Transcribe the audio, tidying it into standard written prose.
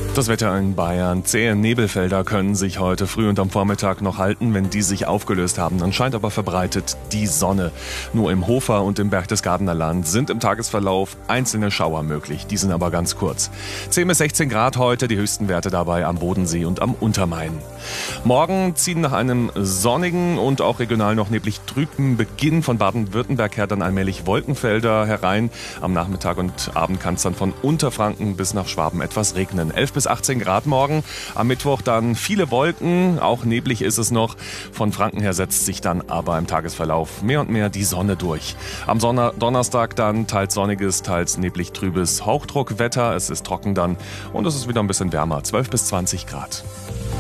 Das Wetter in Bayern. Zähe Nebelfelder können sich heute früh und am Vormittag noch halten. Wenn die sich aufgelöst haben, dann scheint aber verbreitet die Sonne. Nur im Hofer und im Berchtesgadener Land sind im Tagesverlauf einzelne Schauer möglich. Die sind aber ganz kurz. 10 bis 16 Grad heute, die höchsten Werte dabei am Bodensee und am Untermain. Morgen ziehen nach einem sonnigen und auch regional noch neblig trüben Beginn von Baden-Württemberg her dann allmählich Wolkenfelder herein. Am Nachmittag und Abend kann es dann von Unterfranken bis nach Schwaben etwas regnen. 11 bis 18 Grad morgen. Am Mittwoch dann viele Wolken, auch neblig ist es noch. Von Franken her setzt sich dann aber im Tagesverlauf mehr und mehr die Sonne durch. Am Donnerstag dann teils sonniges, teils neblig trübes Hauchdruckwetter. Es ist trocken dann und es ist wieder ein bisschen wärmer, 12 bis 20 Grad.